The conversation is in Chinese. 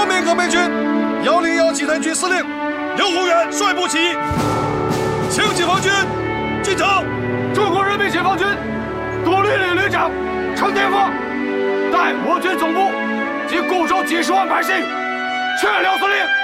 国民革命军101集团军司令刘洪元率部起义，请解放军进城。 中国人民解放军独立旅旅长程天凤带我军总部及固守几十万百姓，劝刘司令